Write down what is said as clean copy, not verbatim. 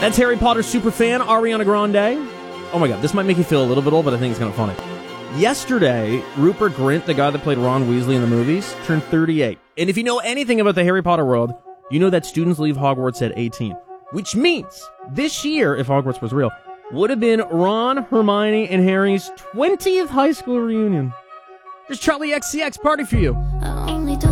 That's Harry Potter superfan Ariana Grande. Oh my god, this might make you feel a little bit old, but I think it's kind of funny. Yesterday, Rupert Grint, the guy that played Ron Weasley in the movies, turned 38. And if you know anything about the Harry Potter world, you know that students leave Hogwarts at 18. Which means, this year, if Hogwarts was real, would have been Ron, Hermione, and Harry's 20th high school reunion. There's Charlie XCX party for you.